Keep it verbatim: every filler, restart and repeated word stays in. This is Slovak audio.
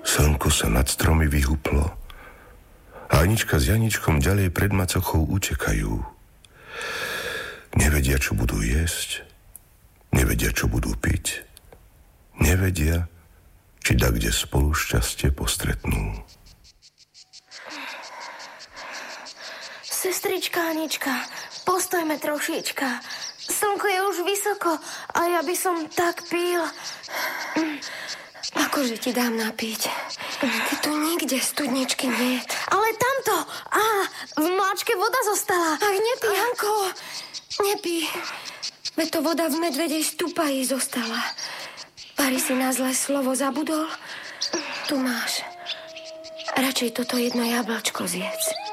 Slnko sa nad stromy vyhuplo a Anička s Janičkom ďalej pred macochou utekajú. Nevedia, čo budú jesť, nevedia, čo budú piť, nevedia, či da kde spolu šťastie postretnú. Sestrička Anička, postojme trošička. Slnko je už vysoko a ja by som tak pil. Akože ti dám napiť? Ty tu nikde studničky nie. Ale tamto! Á, v mláčke voda zostala. Ach, nepí, Janko! Nepí. Veď to voda v medvedej stupaji zostala. Pari si na zlé slovo zabudol? Tu máš. Radšej toto jedno jablčko zjedz.